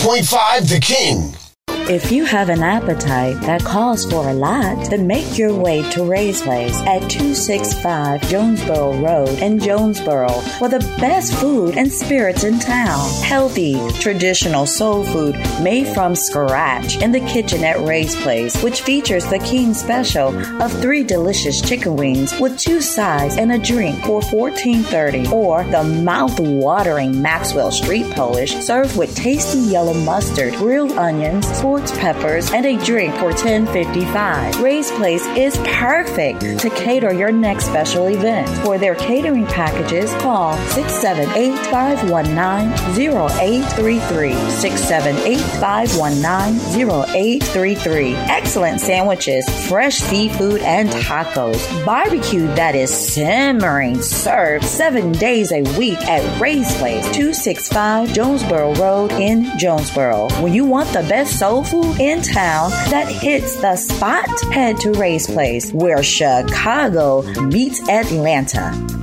101.5 The King. If you have an appetite that calls for a lot, then make your way to Ray's Place at 265 Jonesboro Road in Jonesboro for the best food and spirits in town. Healthy, traditional soul food made from scratch in the kitchen at Ray's Place, which features the King Special of 3 delicious chicken wings with 2 sides and a drink for $14.30, or the mouth-watering Maxwell Street Polish served with tasty yellow mustard, grilled onions, sports peppers, and a drink for $10.55. Ray's Place is perfect to cater your next special event. For their catering packages, call 678-519-0833. 678-519-0833. Excellent sandwiches, fresh seafood, and tacos. Barbecue that is simmering, served 7 days a week at Ray's Place, 265 Jonesboro Road in Jonesboro. When you want the best soul food in town that hits the spot, head to Ray's Place, where Chicago meets Atlanta.